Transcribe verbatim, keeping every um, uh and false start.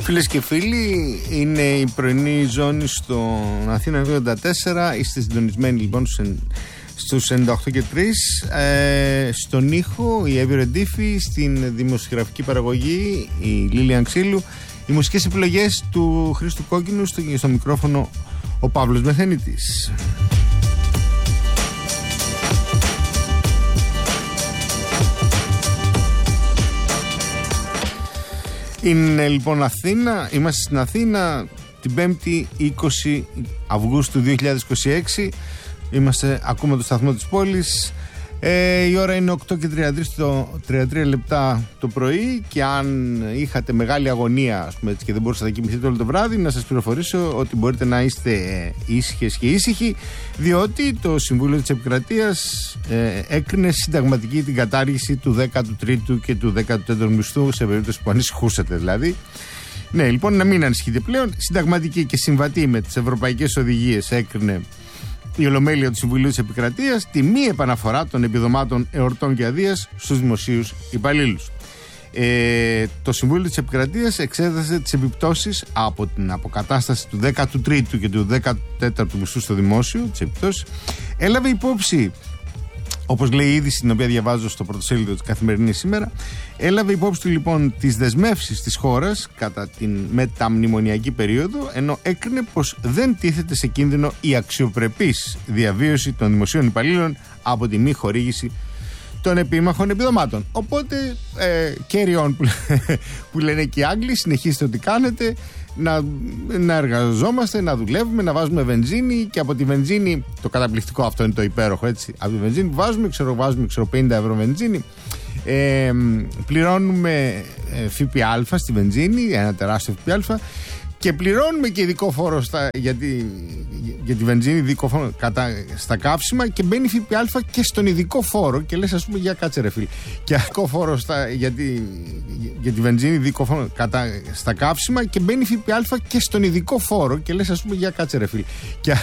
Φίλες και φίλοι, είναι η πρωινή ζώνη στον Αθήνα εβδομήντα τέσσερα. Είστε συντονισμένοι λοιπόν στους ενενήντα οκτώ και τρία. Ε, στον ήχο η Εύη Ρεντήφη, στην δημοσιογραφική παραγωγή η Λίλιαν Ξύλου, οι μουσικές επιλογές του Χρήστου Κόκκινου, στο, στο μικρόφωνο ο Παύλος Μεθενίτης. Είναι λοιπόν Αθήνα, είμαστε στην Αθήνα την πέμπτη είκοσι Αυγούστου δύο χιλιάδες είκοσι έξι. Είμαστε, ακούμε το σταθμό της πόλης. ε, Η ώρα είναι οκτώ και τριάντα τρία λεπτά το πρωί. Και αν είχατε μεγάλη αγωνία, ας πούμε, έτσι, και δεν μπορούσατε να κοιμηθείτε όλο το βράδυ, να σας πληροφορήσω ότι μπορείτε να είστε ήσυχες και ήσυχοι, διότι το Συμβούλιο της Επικρατείας ε, έκρινε συνταγματική την κατάργηση του δέκατου τρίτου και του δέκατου τέταρτου μισθού, σε περίπτωση που ανησυχούσατε δηλαδή. Ναι, λοιπόν, να μην ανησυχείτε πλέον. Συνταγματική και συμβατή με τις ευρωπαϊκές οδηγίες έκρινε η Ολομέλεια του Συμβουλίου της Επικρατείας τη μη επαναφορά των επιδομάτων εορτών και αδείας στους δημοσίους υπαλλήλους. Ε, το Συμβούλιο της Επικρατείας εξέτασε τις επιπτώσεις από την αποκατάσταση του δέκατου τρίτου και του δέκατου τέταρτου μισθού στο δημόσιο, τις επιπτώσεις. Έλαβε υπόψη, όπως λέει η είδηση την οποία διαβάζω στο πρωτοσέλιδο της Καθημερινής σήμερα, έλαβε υπόψη του λοιπόν τις δεσμεύσεις της χώρας κατά την μεταμνημονιακή περίοδο, ενώ έκρινε πως δεν τίθεται σε κίνδυνο η αξιοπρεπής διαβίωση των δημοσίων υπαλλήλων από τη μη χορήγηση των επίμαχων επιδομάτων. Οπότε, ε, carry on που, που λένε και οι Άγγλοι, συνεχίστε ό,τι κάνετε, να, να εργαζόμαστε, να δουλεύουμε, να βάζουμε βενζίνη, και από τη βενζίνη, το καταπληκτικό αυτό είναι το υπέροχο, έτσι, από τη βενζίνη που βάζουμε, ξέρω, βάζουμε ξέρω, πενήντα ευρώ βενζίνη, ε, πληρώνουμε ε, ΦΠΑ στη βενζίνη, ένα τεράστιο ΦΠΑ, και πληρώνουμε και ειδικό φόρο στα, για, τη, για τη βενζίνη, ειδικό φόρο κατά, στα καύσιμα, και μπαίνει ΦΠΑ και στον ειδικό φόρο. Και λες, ας πούμε, για κάτσε ρε φίλε. Και ειδικό φόρο στα, για, τη, για τη βενζίνη, ειδικό φόρο κατά, στα καύσιμα, και μπαίνει ΦΠΑ και στον ειδικό φόρο. Και λες, ας πούμε, για κάτσε ρε φίλε. Και